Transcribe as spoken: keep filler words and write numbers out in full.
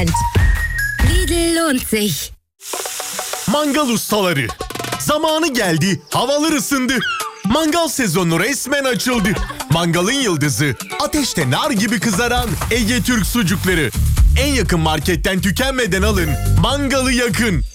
Lidl lohnt sich. Mangal ustaları. Zamanı geldi, havalar ısındı. Mangal sezonu resmen açıldı. Mangalın yıldızı, ateşte nar gibi kızaran Ege Türk sucukları. En yakın marketten tükenmeden alın, mangalı yakın.